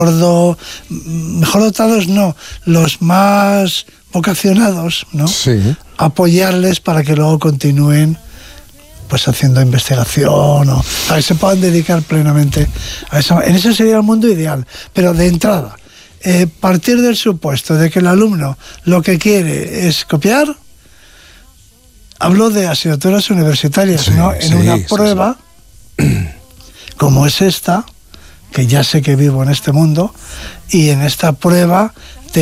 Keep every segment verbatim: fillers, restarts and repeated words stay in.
mejor dotados no, los más vocacionados, ¿no? Sí. Apoyarles para que luego continúen pues haciendo investigación o a que se puedan dedicar plenamente a eso. En ese sería el mundo ideal, pero de entrada, eh, partir del supuesto de que el alumno lo que quiere es copiar. Hablo de asignaturas universitarias, sí, ¿no? En sí, una prueba sí, sí. como es esta, que ya sé que vivo en este mundo, y en esta prueba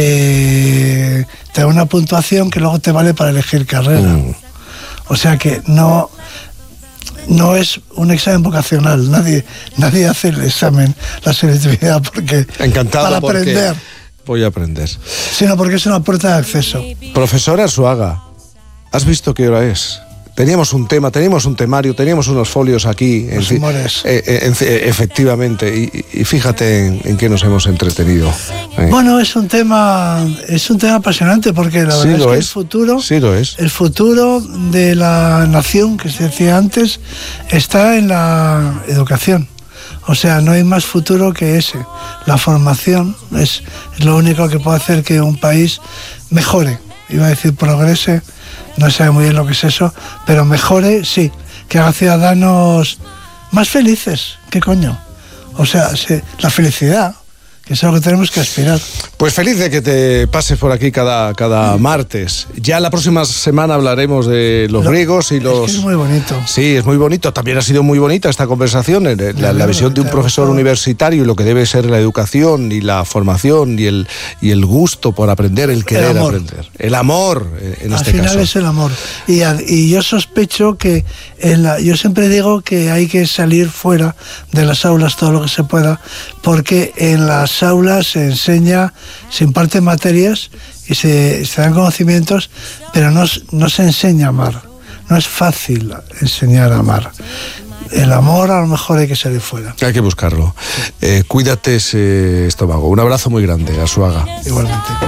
te, te da una puntuación que luego te vale para elegir carrera. Mm. O sea que no, no es un examen vocacional, nadie, nadie hace el examen, la selectividad, porque Encantado para porque aprender. Voy a aprender. Sino porque es una puerta de acceso. Profesora Arzuaga, ¿has visto qué hora es? Teníamos un tema, teníamos un temario, teníamos unos folios aquí. Los en, humores. Eh, eh, en, efectivamente, y, y fíjate en, en qué nos hemos entretenido. Eh. Bueno, es un tema, es un tema apasionante porque la sí verdad es que es. el futuro, sí lo es. el futuro de la nación, que se decía antes, está en la educación. O sea, no hay más futuro que ese. La formación es, es lo único que puede hacer que un país mejore. Iba a decir progrese. No sé muy bien lo que es eso, pero mejore, sí, que haga ciudadanos más felices. ¿Qué coño? O sea, sí, la felicidad, que es algo que tenemos que aspirar. Pues feliz de que te pases por aquí cada, cada sí. martes. Ya la próxima semana hablaremos de los lo, griegos y los... Es, que es muy bonito. Sí, es muy bonito. También ha sido muy bonita esta conversación, la, la, la visión de un profesor gustó. universitario y lo que debe ser la educación y la formación y el, y el gusto por aprender, el querer el aprender. El amor, en Al este final caso. es el amor. Y, y yo sospecho que, en la, yo siempre digo que hay que salir fuera de las aulas todo lo que se pueda, porque en las aulas se enseña, se imparten materias y se, se dan conocimientos, pero no, no se enseña a amar. No es fácil enseñar a amar. El amor a lo mejor hay que salir fuera. Hay que buscarlo. Sí. Eh, cuídate ese estómago. Un abrazo muy grande, Arzuaga. Igualmente.